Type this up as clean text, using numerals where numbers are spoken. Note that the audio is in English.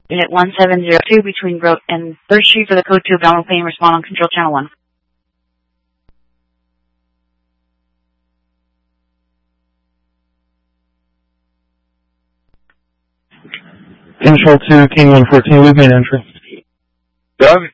Unit 1702 between Grote and 3rd Street for the code 2 abdominal pain. Respond on control channel 1. Control 2, King 114, we've made entry. Doug?